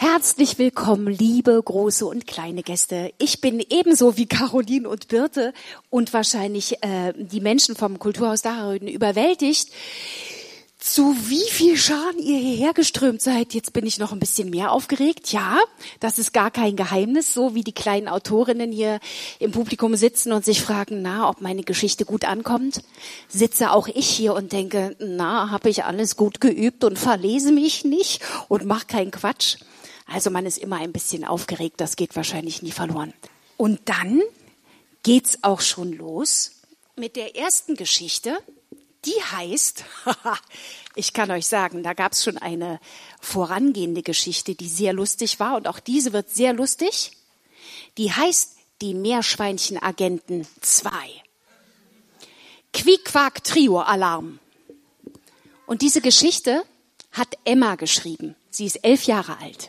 Herzlich willkommen, liebe große und kleine Gäste. Ich bin ebenso wie Caroline und Birte und wahrscheinlich die Menschen vom Kulturhaus Dacheröden überwältigt, zu wie viel Scharen ihr hierher geströmt seid. Jetzt bin ich noch ein bisschen mehr aufgeregt. Ja, das ist gar kein Geheimnis, so wie die kleinen Autorinnen hier im Publikum sitzen und sich fragen, ob meine Geschichte gut ankommt. Sitze auch ich hier und denke, habe ich alles gut geübt und verlese mich nicht und mache keinen Quatsch. Also man ist immer ein bisschen aufgeregt, das geht wahrscheinlich nie verloren. Und dann geht's auch schon los mit der ersten Geschichte. Die heißt, ich kann euch sagen, da gab es schon eine vorangehende Geschichte, die sehr lustig war und auch diese wird sehr lustig. Die heißt Die Meerschweinchen-Agenten 2. Quiek-Quak-Trio-Alarm. Und diese Geschichte hat Emma geschrieben. Sie ist 11 Jahre alt.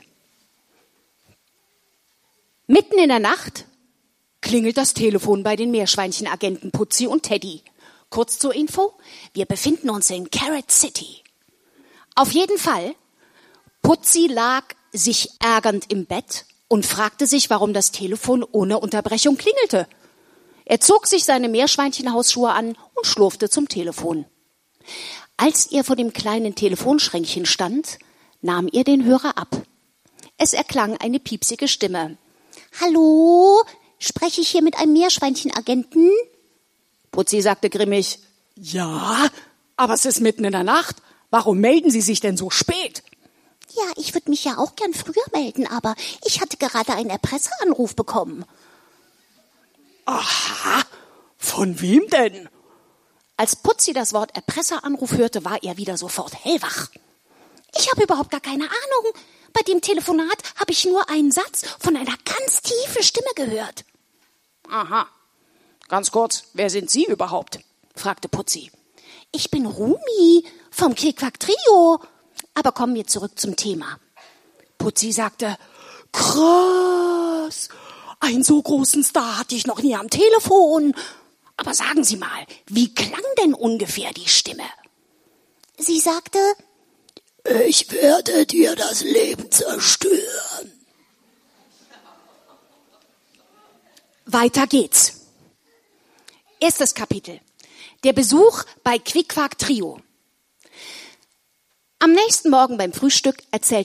Mitten in der Nacht klingelt das Telefon bei den Meerschweinchen-Agenten Putzi und Teddy. Kurz zur Info, wir befinden uns in Carrot City. Auf jeden Fall, Putzi lag sich ärgernd im Bett und fragte sich, warum das Telefon ohne Unterbrechung klingelte. Er zog sich seine Meerschweinchenhausschuhe an und schlurfte zum Telefon. Als er vor dem kleinen Telefonschränkchen stand, nahm er den Hörer ab. Es erklang eine piepsige Stimme. Hallo, spreche ich hier mit einem Meerschweinchenagenten? Putzi sagte grimmig, ja, aber es ist mitten in der Nacht. Warum melden Sie sich denn so spät? Ja, ich würde mich ja auch gern früher melden, aber ich hatte gerade einen Erpresseranruf bekommen. Aha, von wem denn? Als Putzi das Wort Erpresseranruf hörte, war er wieder sofort hellwach. Ich habe überhaupt gar keine Ahnung. Bei dem Telefonat habe ich nur einen Satz von einer ganz tiefen Stimme gehört. Aha. Ganz kurz, wer sind Sie überhaupt? Fragte Putzi. Ich bin Rumi vom Quiek-Quak-Trio. Aber kommen wir zurück zum Thema. Putzi sagte, krass, einen so großen Star hatte ich noch nie am Telefon. Aber sagen Sie mal, wie klang denn ungefähr die Stimme? Sie sagte, ich werde dir das Leben zerstören. Weiter geht's. Erstes Kapitel. Der Besuch bei Quiek-Quak-Trio. Am nächsten Morgen beim Frühstück erzählt